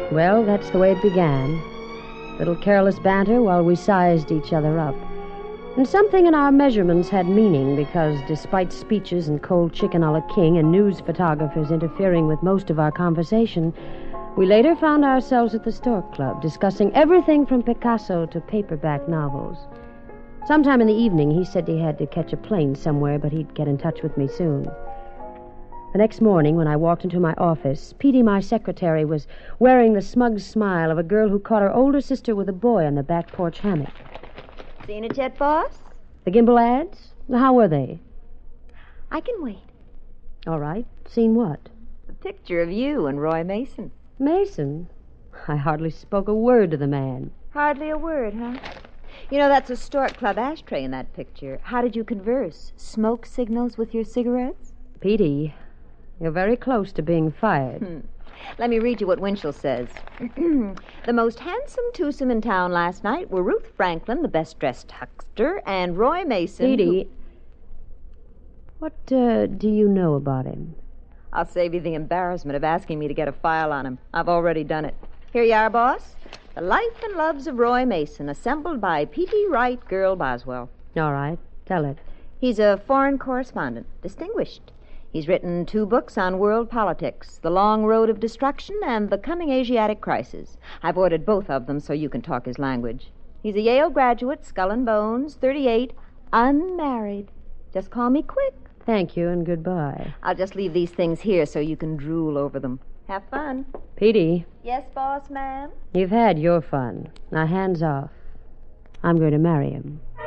Well, that's the way it began. Little careless banter while we sized each other up. And something in our measurements had meaning because despite speeches and cold chicken a la king and news photographers interfering with most of our conversation, we later found ourselves at the Stork Club discussing everything from Picasso to paperback novels. Sometime in the evening, he said he had to catch a plane somewhere, but he'd get in touch with me soon. The next morning, when I walked into my office, Petey, my secretary, was wearing the smug smile of a girl who caught her older sister with a boy on the back porch hammock. Seen it yet, boss? The Gimbal ads? How were they? I can wait. All right. Seen what? A picture of you and Roy Mason. Mason? I hardly spoke a word to the man. Hardly a word, huh? You know, that's a Stork Club ashtray in that picture. How did you converse? Smoke signals with your cigarettes? Petey, you're very close to being fired. Let me read you what Winchell says. The most handsome twosome in town last night were Ruth Franklin, the best-dressed huckster, and Roy Mason. Petey, what do you know about him? I'll save you the embarrassment of asking me to get a file on him. I've already done it. Here you are, boss. The Life and Loves of Roy Mason, assembled by P.T. Wright, Girl Boswell. All right, tell it. He's a foreign correspondent, distinguished. He's written 2 books on world politics, The Long Road of Destruction and The Coming Asiatic Crisis. I've ordered both of them so you can talk his language. He's a Yale graduate, skull and bones, 38, unmarried. Just call me quick. Thank you and goodbye. I'll just leave these things here so you can drool over them. Have fun. Petey. Yes, boss, ma'am? You've had your fun. Now, hands off. I'm going to marry him.